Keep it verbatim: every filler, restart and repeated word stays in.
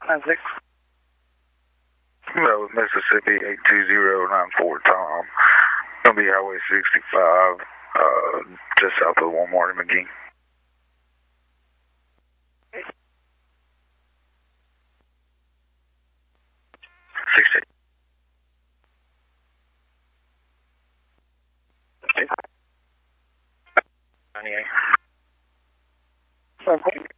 nine six. Hello, Mississippi eight two zero nine four, Tom. Gonna be Highway sixty-five, uh, just south of Walmart in McGee. sixty. ninety-eight. Okay.